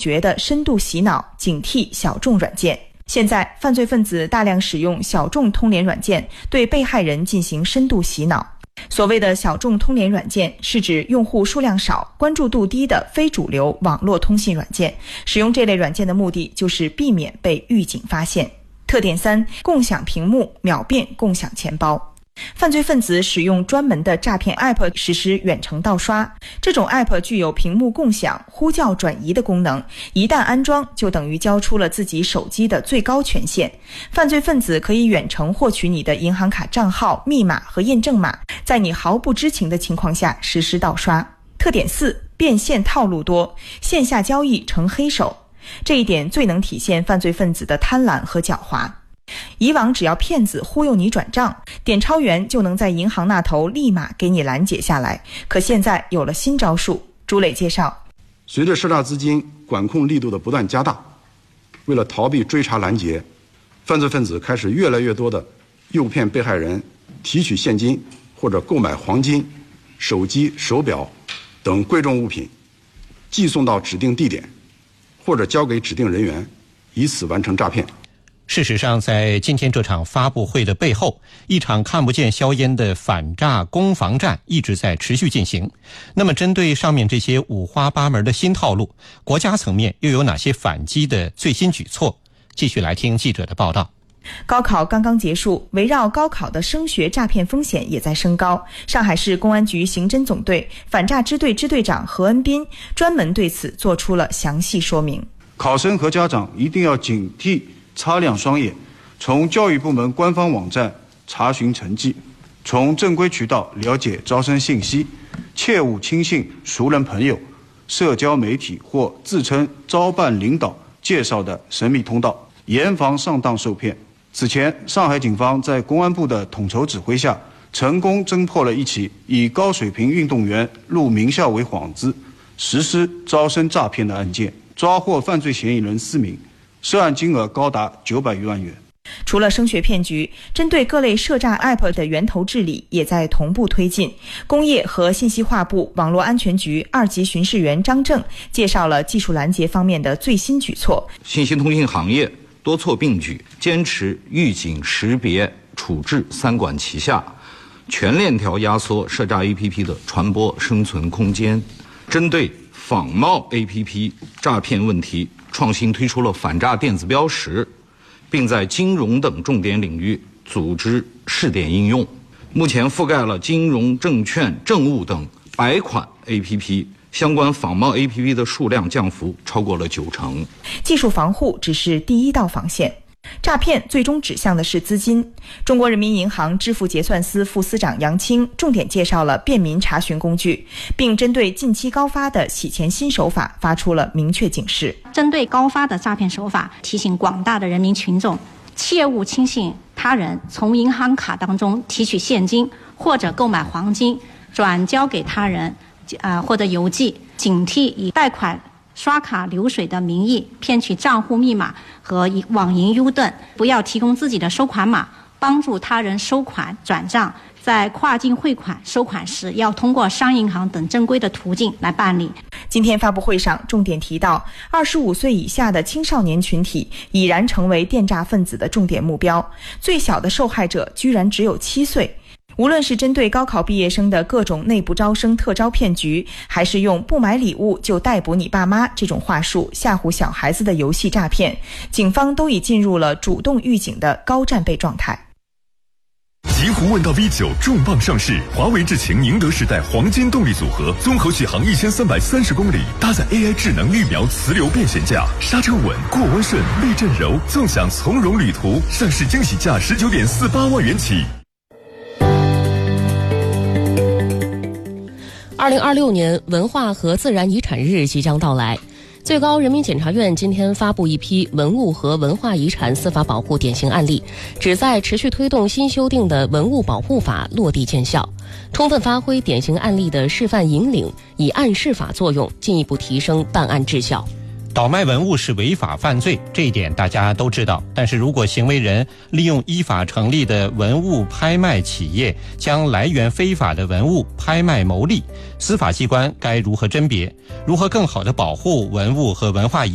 绝的深度洗脑、警惕小众软件。现在犯罪分子大量使用小众通联软件对被害人进行深度洗脑。所谓的小众通联软件是指用户数量少、关注度低的非主流网络通信软件，使用这类软件的目的就是避免被狱警发现。特点3，共享屏幕，秒变共享钱包。犯罪分子使用专门的诈骗 App 实施远程盗刷，这种 App 具有屏幕共享、呼叫转移的功能，一旦安装就等于交出了自己手机的最高权限。犯罪分子可以远程获取你的银行卡账号、密码和验证码，在你毫不知情的情况下实施盗刷。特点4，变现套路多，线下交易成黑手。这一点最能体现犯罪分子的贪婪和狡猾。以往只要骗子忽悠你转账，点钞员就能在银行那头立马给你拦截下来。可现在有了新招数。朱磊介绍， 随着涉诈资金管控力度的不断加大，为了逃避追查拦截，犯罪分子开始越来越多的诱骗被害人提取现金或者购买黄金、手机、手表等贵重物品，寄送到指定地点或者交给指定人员，以此完成诈骗。 事实上，在今天这场发布会的背后，一场看不见硝烟的反诈攻防战一直在持续进行。那么针对上面这些五花八门的新套路，国家层面又有哪些反击的最新举措？继续来听记者的报道。 高考刚刚结束，围绕高考的升学诈骗风险也在升高。上海市公安局刑侦总队反诈支队支队长何恩斌专门对此做出了详细说明。 考生和家长一定要警惕，擦亮双眼，从教育部门官方网站查询成绩，从正规渠道了解招生信息，切勿轻信熟人朋友、社交媒体或自称招办领导介绍的神秘通道，严防上当受骗。此前，上海警方在公安部的统筹指挥下，成功侦破了一起以高水平运动员入名校为幌子，实施招生诈骗的案件，抓获犯罪嫌疑人4名，涉案金额高达900余万元。 除了升学骗局，针对各类涉诈 App 的源头治理也在同步推进。工业和信息化部网络安全局2级巡视员张正介绍了技术拦截方面的最新举措。 信息通信行业多措并举，坚持预警、识别、处置3管齐下，全链条压缩涉诈 APP 的传播生存空间。针对仿冒 APP 诈骗问题，创新推出了反诈电子标识，并在金融等重点领域组织试点应用。目前覆盖了金融、证券、政务等100款 APP， 相关仿冒 APP 的数量降幅超过了90%。 技术防护只是第一道防线，诈骗最终指向的是资金。中国人民银行支付结算司副司长杨青重点介绍了便民查询工具，并针对近期高发的洗钱新手法发出了明确警示。 针对高发的诈骗手法，提醒广大的人民群众切勿轻信他人从银行卡当中提取现金或者购买黄金转交给他人或者邮寄，警惕以贷款刷卡流水的名义骗取账户密码和网银 U 盾，不要提供自己的收款码，帮助他人收款转账。在跨境汇款收款时，要通过商银行等正规的途径来办理。 今天发布会上重点提到，25岁以下的青少年群体已然成为电诈分子的重点目标，最小的受害者居然只有7岁。无论是针对高考毕业生的各种内部招生特招骗局，还是用不买礼物就逮捕你爸妈这种话术吓唬小孩子的游戏诈骗，警方都已进入了主动预警的高战备状态。 极狐问道 V9 重磅上市，华为智擎宁德时代黄金动力组合，综合续航1330公里，搭载 AI 智能预瞄磁流变悬架，刹车稳，过弯顺，避震柔，纵享从容旅途。上市惊喜价19.48万元起。 2026年文化和自然遗产日即将到来，最高人民检察院今天发布一批文物和文化遗产司法保护典型案例，旨在持续推动新修订的文物保护法落地见效，充分发挥典型案例的示范引领、以案示法作用，进一步提升办案质效。 倒卖文物是违法犯罪，这一点大家都知道。但是如果行为人利用依法成立的文物拍卖企业将来源非法的文物拍卖牟利，司法机关该如何甄别？如何更好地保护文物和文化遗